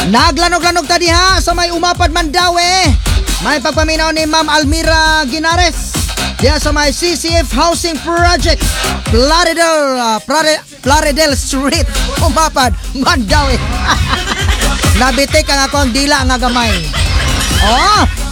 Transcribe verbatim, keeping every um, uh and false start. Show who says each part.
Speaker 1: Naglanog-lanog ta diha sa may Umapad Mandawi. May pagpaminaw ni Ma'am Almira Ginares diha sa may C C F Housing Project, Plaridel, uh, Plare, Plaridel Street, Umapad Mandawi. Nabitik ang ako ang dila nga gamay. Oh,